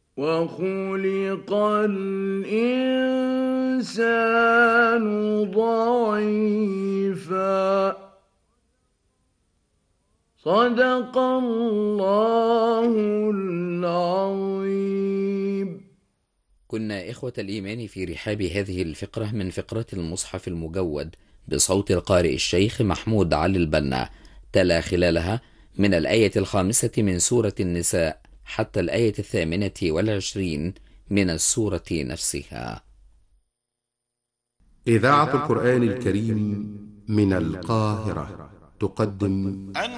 وخلق الإنسان ضعيفا. صدق الله العظيم. كنا إخوة الإيمان في رحاب هذه الفقرة من فقرات المصحف المجود بصوت القارئ الشيخ محمود علي البنا، تلا خلالها من الآية 5 من سورة النساء حتى الآية 28 من السورة نفسها. إذاعة القرآن الكريم من القاهرة تقدم